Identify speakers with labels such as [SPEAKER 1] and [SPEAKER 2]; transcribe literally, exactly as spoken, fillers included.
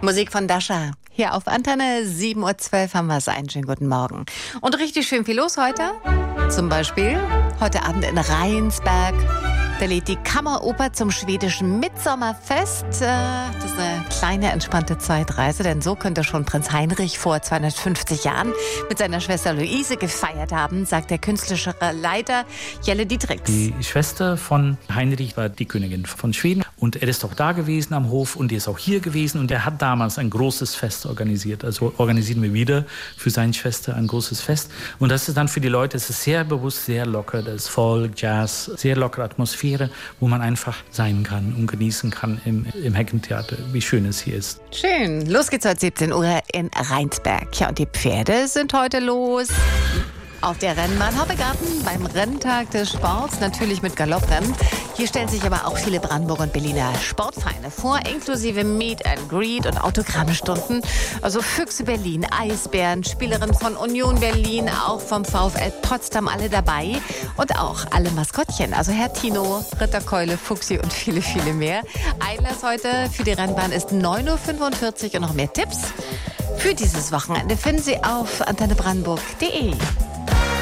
[SPEAKER 1] Musik von Dasha. Hier auf Antenne sieben Uhr zwölf haben wir es. Einen schönen guten Morgen. Und richtig schön viel los heute. Zum Beispiel heute Abend in Rheinsberg. Da lädt die Kammeroper zum schwedischen Mitsommerfest. Das ist eine kleine, entspannte Zeitreise, denn so könnte schon Prinz Heinrich vor zweihundertfünfzig Jahren mit seiner Schwester Luise gefeiert haben, sagt der künstlerische Leiter Jelle Dietrichs.
[SPEAKER 2] Die Schwester von Heinrich war die Königin von Schweden und er ist auch da gewesen am Hof und er ist auch hier gewesen und er hat damals ein großes Fest organisiert. Also organisieren wir wieder für seine Schwester ein großes Fest und das ist dann für die Leute, es ist sehr bewusst, sehr locker, das ist Folk, Jazz, sehr lockere Atmosphäre, wo man einfach sein kann und genießen kann im, im Heckentheater, wie schön es hier ist.
[SPEAKER 1] Schön. Los geht's heute siebzehn Uhr in Rheinsberg. Ja, und die Pferde sind heute los. Auf der Rennbahn Hoppegarten beim Renntag des Sports, natürlich mit Galopprennen. Hier stellen sich aber auch viele Brandenburg und Berliner Sportvereine vor, inklusive Meet and Greet und Autogrammstunden. Also Füchse Berlin, Eisbären, Spielerinnen von Union Berlin, auch vom VfL Potsdam, alle dabei. Und auch alle Maskottchen, also Herr Tino, Ritterkeule, Fuchsi und viele, viele mehr. Einlass heute für die Rennbahn ist neun Uhr fünfundvierzig und noch mehr Tipps für dieses Wochenende finden Sie auf antenne brandenburg punkt de.